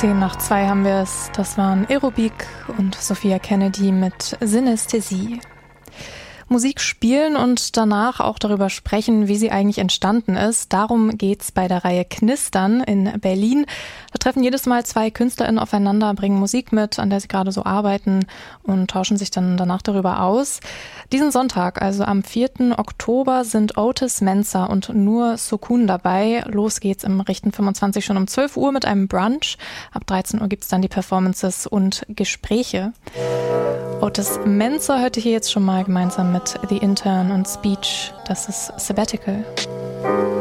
10:10 haben wir es. Das waren Aerobik und Sophia Kennedy mit Synästhesie. Musik spielen und danach auch darüber sprechen, wie sie eigentlich entstanden ist. Darum geht's bei der Reihe Knistern in Berlin. Da treffen jedes Mal 2 KünstlerInnen aufeinander, bringen Musik mit, an der sie gerade so arbeiten und tauschen sich dann danach darüber aus. Diesen Sonntag, also am 4. Oktober, sind Otis Mensah und Nur Sukun dabei. Los geht's im Richten 25 schon um 12 Uhr mit einem Brunch. Ab 13 Uhr gibt's dann die Performances und Gespräche. Otis Mensah hörte hier jetzt schon mal gemeinsam mit The Intern und Speech. Das ist Sabbatical.